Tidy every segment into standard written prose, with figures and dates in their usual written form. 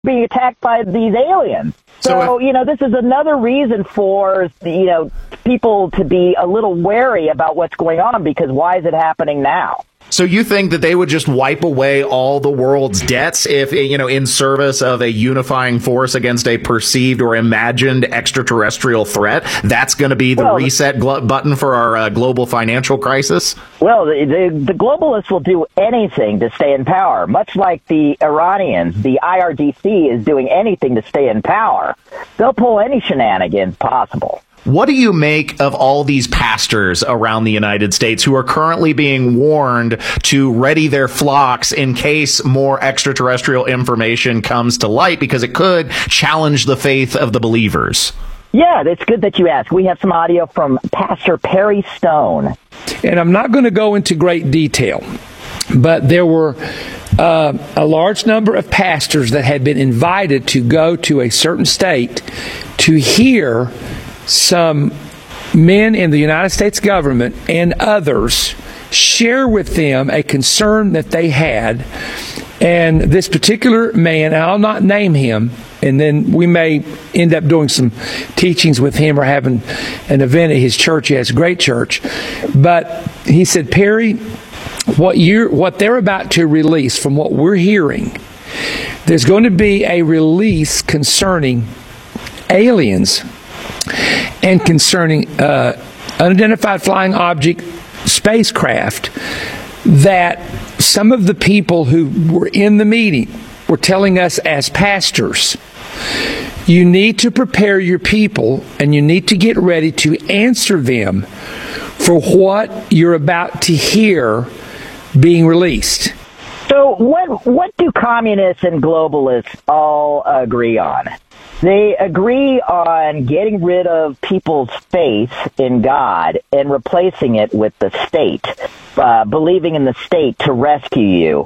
being attacked by these aliens. So, this is another reason for, people to be a little wary about what's going on, because why is it happening now? So you think that they would just wipe away all the world's debts if, in service of a unifying force against a perceived or imagined extraterrestrial threat? That's going to be the reset button for our global financial crisis? Well, the globalists will do anything to stay in power, much like the Iranians. The IRGC is doing anything to stay in power. They'll pull any shenanigans possible. What do you make of all these pastors around the United States who are currently being warned to ready their flocks in case more extraterrestrial information comes to light, because it could challenge the faith of the believers? Yeah, it's good that you asked. We have some audio from Pastor Perry Stone. And I'm not going to go into great detail, but there were a large number of pastors that had been invited to go to a certain state to hear some men in the United States government and others share with them a concern that they had. And this particular man, I'll not name him, and then we may end up doing some teachings with him or having an event at his church. He has a great church. But he said, Perry, what they're about to release, from what we're hearing, there's going to be a release concerning aliens and concerning unidentified flying object spacecraft, that some of the people who were in the meeting were telling us as pastors, you need to prepare your people and you need to get ready to answer them for what you're about to hear being released. So what do communists and globalists all agree on? They agree on getting rid of people's faith in God and replacing it with the state, believing in the state to rescue you.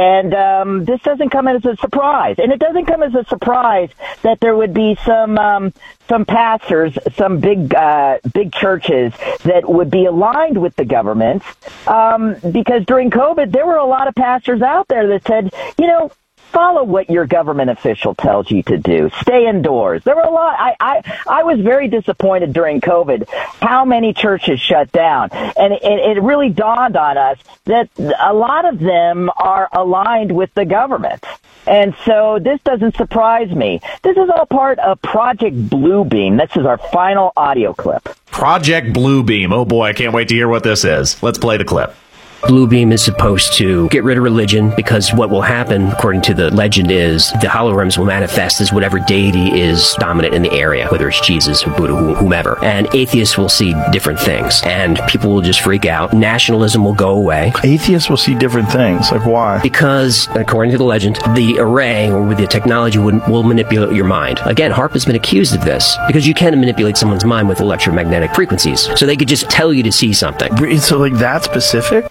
And this doesn't come as a surprise. And it doesn't come as a surprise that there would be some pastors, some big churches that would be aligned with the government, because during COVID, there were a lot of pastors out there that said, follow what your government official tells you to do. Stay indoors. There were a lot. I was very disappointed during COVID how many churches shut down. And it really dawned on us that a lot of them are aligned with the government. And so this doesn't surprise me. This is all part of Project Bluebeam. This is our final audio clip. Project Bluebeam. Oh boy, I can't wait to hear what this is. Let's play the clip. Bluebeam is supposed to get rid of religion, because what will happen, according to the legend, is the holograms will manifest as whatever deity is dominant in the area, whether it's Jesus or Buddha, whomever. And atheists will see different things, and people will just freak out. Nationalism will go away. Atheists will see different things. Like why? Because, according to the legend, the array or the technology will manipulate your mind. Again, HAARP has been accused of this, because you can manipulate someone's mind with electromagnetic frequencies. So they could just tell you to see something. So like that specific?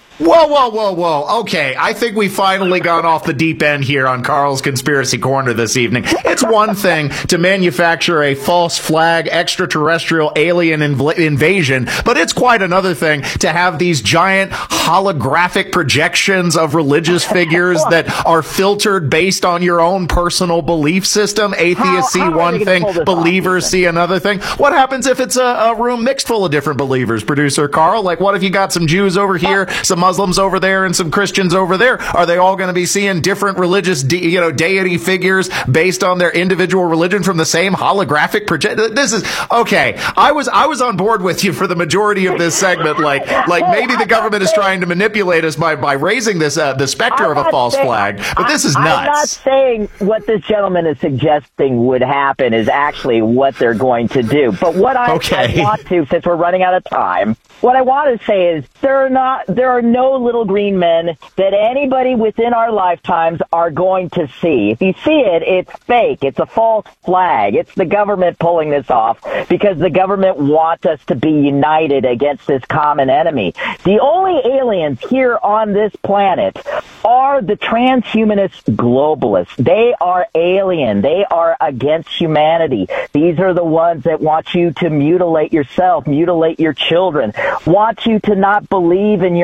Whoa. Okay, I think we've finally gone off the deep end here on Carl's Conspiracy Corner this evening. It's one thing to manufacture a false flag extraterrestrial alien invasion, but it's quite another thing to have these giant holographic projections of religious figures that are filtered based on your own personal belief system. Atheists see one thing, believers see another thing. What happens if it's a room mixed full of different believers, producer Carl? Like, what if you got some Jews over here, some Muslims over there, and some Christians over there? Are they all going to be seeing different religious, deity figures based on their individual religion from the same holographic project? This is okay. I was on board with you for the majority of this segment. Like maybe the government is trying to manipulate us by raising this the specter of a false flag. But this is nuts. I'm not saying what this gentleman is suggesting would happen is actually what they're going to do. But what I want to, since we're running out of time, what I want to say is there are no little green men that anybody within our lifetimes are going to see. If you see it, it's fake. It's a false flag. It's the government pulling this off because the government wants us to be united against this common enemy. The only aliens here on this planet are the transhumanist globalists. They are alien. They are against humanity. These are the ones that want you to mutilate yourself, mutilate your children, want you to not believe in your humanity,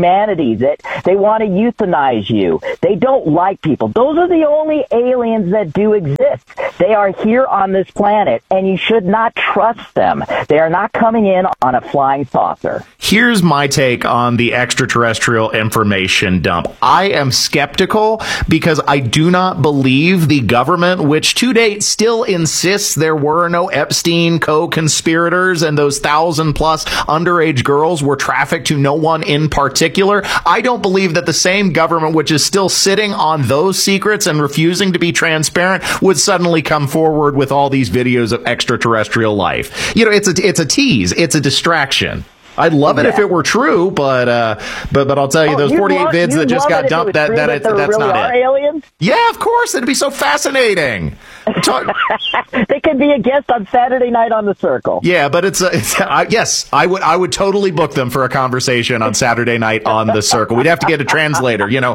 humanity, that they want to euthanize you. They don't like people. Those are the only aliens that do exist. They are here on this planet, and you should not trust them. They are not coming in on a flying saucer. Here's my take on the extraterrestrial information dump. I am skeptical because I do not believe the government, which to date still insists there were no Epstein co-conspirators and those 1,000+ underage girls were trafficked to no one in particular. I don't believe that the same government, which is still sitting on those secrets and refusing to be transparent, would suddenly come forward with all these videos of extraterrestrial life. You know, it's a tease. It's a distraction. I'd love it if it were true, but I'll tell you, those 48 vids that just got dumped, that's really not it. Aliens? Yeah, of course. It'd be so fascinating. They could be a guest on Saturday night on The Circle. Yeah, but yes, I would totally book them for a conversation on Saturday night on The Circle. We'd have to get a translator, you know,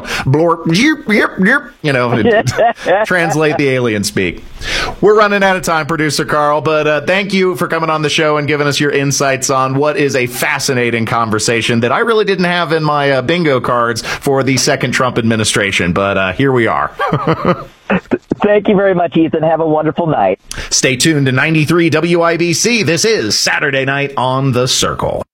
translate the alien speak. We're running out of time, producer Carl, but thank you for coming on the show and giving us your insights on what is a fascinating conversation that I really didn't have in my bingo cards for the second Trump administration, but here we are. Thank you very much, Ethan. Have a wonderful night. Stay tuned to 93 WIBC. This is Saturday Night on The Circle.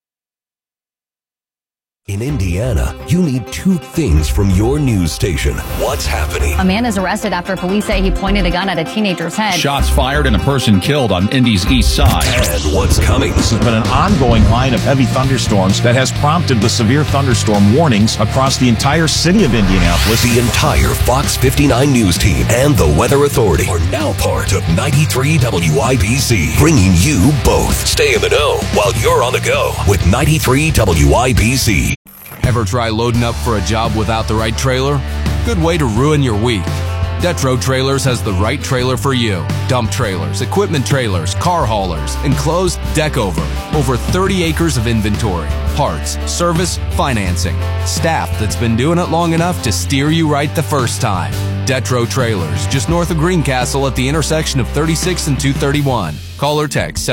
In Indiana, you need two things from your news station. What's happening? A man is arrested after police say he pointed a gun at a teenager's head. Shots fired and a person killed on Indy's east side. And what's coming? This has been an ongoing line of heavy thunderstorms that has prompted the severe thunderstorm warnings across the entire city of Indianapolis. The entire Fox 59 news team and the Weather Authority are now part of 93 WIBC, bringing you both. Stay in the know while you're on the go with 93 WIBC. Ever try loading up for a job without the right trailer? Good way to ruin your week. Detro Trailers has the right trailer for you. Dump trailers, equipment trailers, car haulers, enclosed deck over 30 acres of inventory, parts, service, financing, staff that's been doing it long enough to steer you right the first time. Detro Trailers, just north of Greencastle at the intersection of 36 and 231. Call or text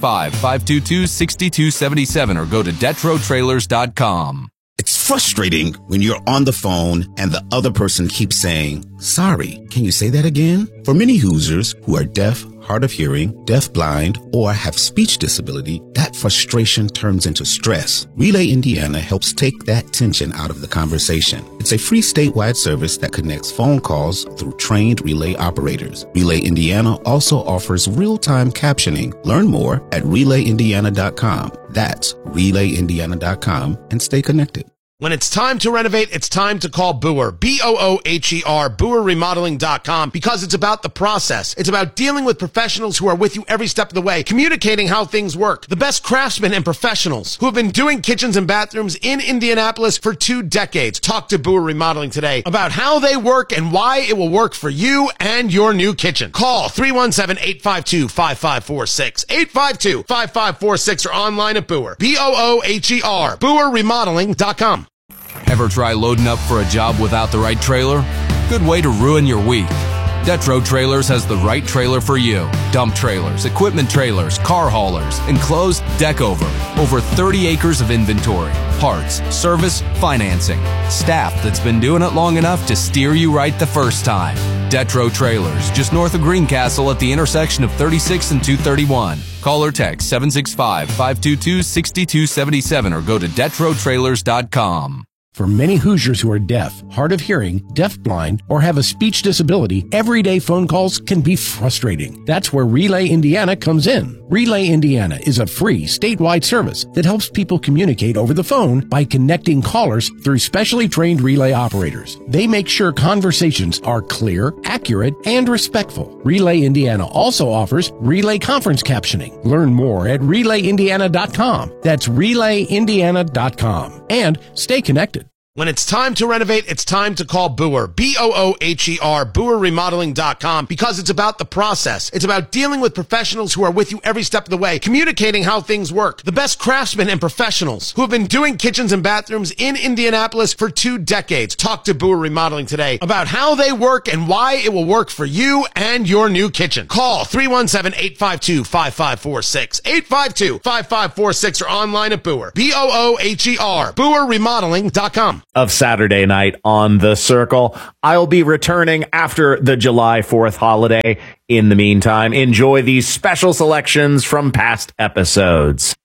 765-522-6277 or go to DetroTrailers.com. It's frustrating when you're on the phone and the other person keeps saying, "Sorry, can you say that again?" For many Hoosiers who are deaf, hard of hearing, deafblind, or have speech disability, that frustration turns into stress. Relay Indiana helps take that tension out of the conversation. It's a free statewide service that connects phone calls through trained relay operators. Relay Indiana also offers real-time captioning. Learn more at RelayIndiana.com. That's RelayIndiana.com, and stay connected. When it's time to renovate, it's time to call Booher, B-O-O-H-E-R, BooherRemodeling.com, because it's about the process. It's about dealing with professionals who are with you every step of the way, communicating how things work. The best craftsmen and professionals who have been doing kitchens and bathrooms in Indianapolis for 2 decades. Talk to Booher Remodeling today about how they work and why it will work for you and your new kitchen. Call 317-852-5546, 852-5546, or online at Booher, B-O-O-H-E-R, BooherRemodeling.com. Ever try loading up for a job without the right trailer? Good way to ruin your week. Detro Trailers has the right trailer for you. Dump trailers, equipment trailers, car haulers, enclosed deck over 30 acres of inventory, parts, service, financing, staff that's been doing it long enough to steer you right the first time. Detro Trailers, just north of Greencastle at the intersection of 36 and 231. Call or text 765-522-6277 or go to DetroTrailers.com. For many Hoosiers who are deaf, hard of hearing, deafblind, or have a speech disability, everyday phone calls can be frustrating. That's where Relay Indiana comes in. Relay Indiana is a free statewide service that helps people communicate over the phone by connecting callers through specially trained relay operators. They make sure conversations are clear, accurate, and respectful. Relay Indiana also offers relay conference captioning. Learn more at RelayIndiana.com. That's RelayIndiana.com. And stay connected. When it's time to renovate, it's time to call Booher. B-O-O-H-E-R, BooherRemodeling.com, because it's about the process. It's about dealing with professionals who are with you every step of the way, communicating how things work. The best craftsmen and professionals who have been doing kitchens and bathrooms in Indianapolis for 2 decades. Talk to Booher Remodeling today about how they work and why it will work for you and your new kitchen. Call 317-852-5546, 852-5546, or online at Booher. B-O-O-H-E-R, BooherRemodeling.com. Of Saturday night on The Circle. I'll be returning after the July 4th holiday. In the meantime, enjoy these special selections from past episodes.